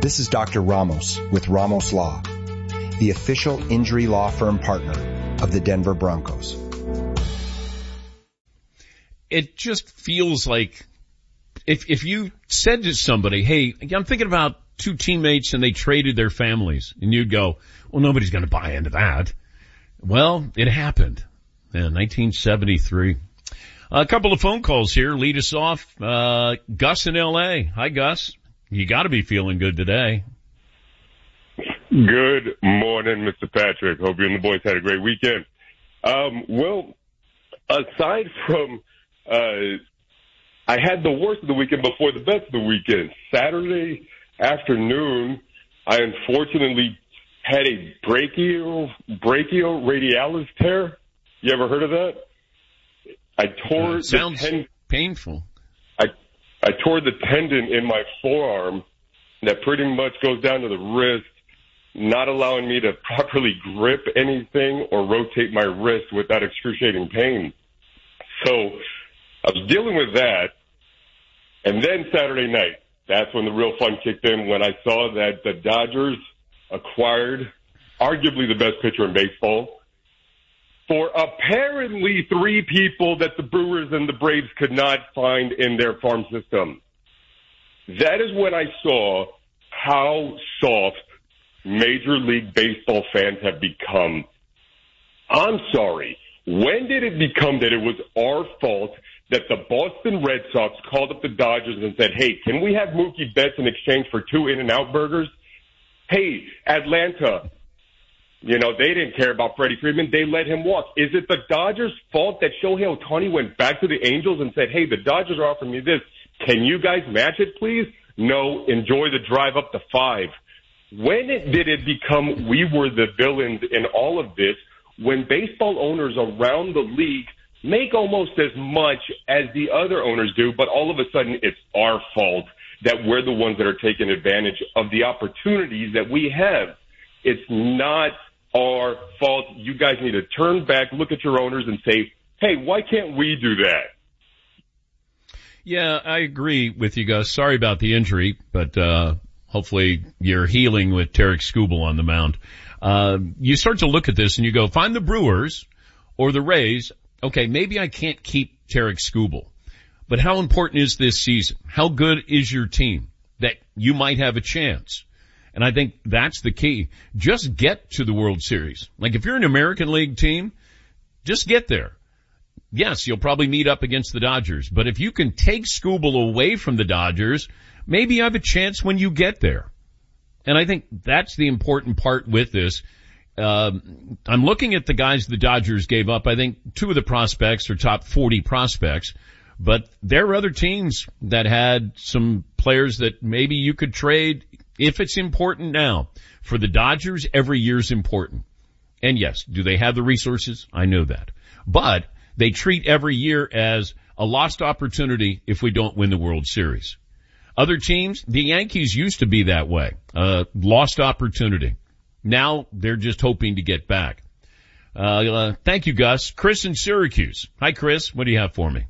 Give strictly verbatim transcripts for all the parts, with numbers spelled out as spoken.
This is Doctor Ramos with Ramos Law, the official injury law firm partner of the Denver Broncos. It just feels like if if you said to somebody, hey, I'm thinking about two teammates and they traded their families, and you'd go, well, nobody's going to buy into that. Well, it happened in nineteen seventy-three. A couple of phone calls here. Lead us off. Uh, Gus in L A. Hi, Gus. You got to be feeling good today. Good morning, Mister Patrick. Hope you and the boys had a great weekend. Um, well, aside from, uh, I had the worst of the weekend before the best of the weekend. Saturday afternoon, I unfortunately had a brachial, brachial radialis tear. You ever heard of that? I tore uh, sounds the ten- painful. I I tore the tendon in my forearm that pretty much goes down to the wrist, not allowing me to properly grip anything or rotate my wrist without excruciating pain. So I was dealing with that. And then Saturday night, that's when the real fun kicked in, when I saw that the Dodgers acquired arguably the best pitcher in baseball for apparently three people that the Brewers and the Braves could not find in their farm system. That is when I saw how soft Major League Baseball fans have become. I'm sorry. When did it become that it was our fault that the Boston Red Sox called up the Dodgers and said, hey, can we have Mookie Betts in exchange for two In-N-Out burgers? Hey, Atlanta, you know, they didn't care about Freddie Freeman. They let him walk. Is it the Dodgers' fault that Shohei Ohtani went back to the Angels and said, hey, the Dodgers are offering me this. Can you guys match it, please? No, enjoy the drive up to five. When it, did it become we were the villains in all of this, when baseball owners around the league make almost as much as the other owners do, but all of a sudden it's our fault that we're the ones that are taking advantage of the opportunities that we have? It's not our fault. You guys need to turn back, look at your owners and say, hey, why can't we do that? Yeah, I agree with you guys. Sorry about the injury, but uh hopefully you're healing with Tarek Skubal on the mound. Uh, you start to look at this and you go, find the Brewers or the Rays. Okay, maybe I can't keep Tarek Skubal, but how important is this season? How good is your team that you might have a chance? And I think that's the key. Just get to the World Series. Like if you're an American League team, just get there. Yes, you'll probably meet up against the Dodgers, but if you can take Skubal away from the Dodgers, maybe you have a chance when you get there. And I think that's the important part with this. Um, I'm looking at the guys the Dodgers gave up. I think two of the prospects are top forty prospects, but there are other teams that had some players that maybe you could trade if it's important now. For the Dodgers, every year's important. And yes, do they have the resources? I know that. But they treat every year as a lost opportunity if we don't win the World Series. Other teams, the Yankees used to be that way. Uh, lost opportunity. Now they're just hoping to get back. Uh, uh, thank you, Gus. Chris in Syracuse. Hi, Chris. What do you have for me?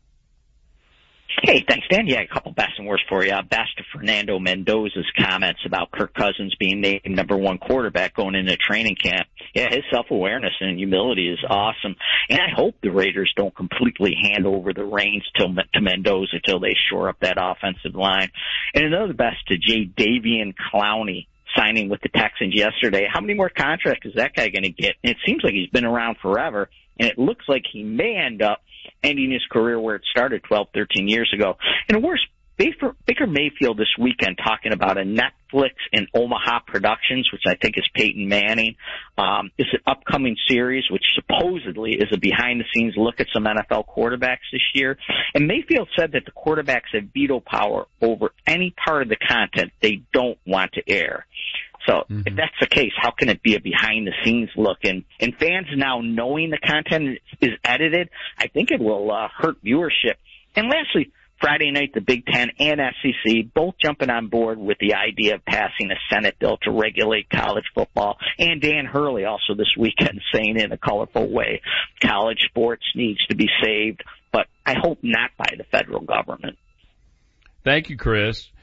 Hey, thanks, Dan. Yeah, a couple best and worst for you. Best to Fernando Mendoza's comments about Kirk Cousins being named number one quarterback going into training camp. Yeah, his self-awareness and humility is awesome. And I hope the Raiders don't completely hand over the reins to, to Mendoza until they shore up that offensive line. And another best to Jadeveon Clowney, signing with the Texans yesterday. How many more contracts is that guy going to get? And it seems like he's been around forever, and it looks like he may end up ending his career where it started twelve, thirteen years ago. And worse, Baker, Baker Mayfield this weekend talking about a Netflix and Omaha Productions, which I think is Peyton Manning. Um, it's an upcoming series, which supposedly is a behind-the-scenes look at some N F L quarterbacks this year. And Mayfield said that the quarterbacks have veto power over any part of the content they don't want to air. So mm-hmm. if that's the case, how can it be a behind-the-scenes look? And, and fans now knowing the content is edited, I think it will uh, hurt viewership. And lastly, Friday night, the Big Ten and S E C both jumping on board with the idea of passing a Senate bill to regulate college football. And Dan Hurley also this weekend saying in a colorful way, college sports needs to be saved, but I hope not by the federal government. Thank you, Chris.